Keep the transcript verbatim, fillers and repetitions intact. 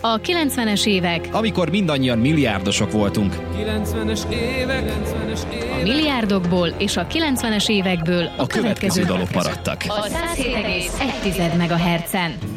A kilencvenes évek, amikor mindannyian milliárdosok voltunk. kilencvenes évek, kilencvenes évek. A milliárdokból és a kilencvenes évekből A következő dalok maradtak. A száz hét egész egy megahertzen.